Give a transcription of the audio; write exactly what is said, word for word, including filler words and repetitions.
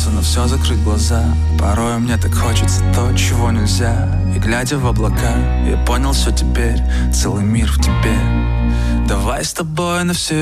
Хочется на все закрыть глаза. Порой мне так хочется то, чего нельзя. И глядя в облака, я понял все теперь. Целый мир в тебе. Давай с тобой на все